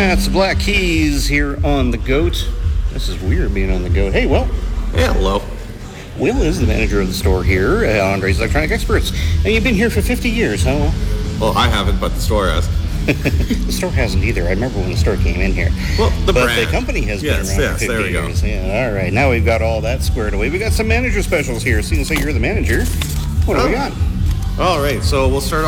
That's Black Keys here on The Goat. This is weird being on The Goat. Hey, Will. Yeah, hello. Will is the manager of the store here at Andre's Electronic Experts. And you've been here for 50 years, huh, Will? Well, I haven't, but the store has. The store hasn't either. I remember when the store came in here. Well, the but brand. the company has been around for 50 there we years. go. Yeah, all right. Now we've got all that squared away. We got some manager specials here. Seeing as you're the manager, what do we got? All right, so we'll start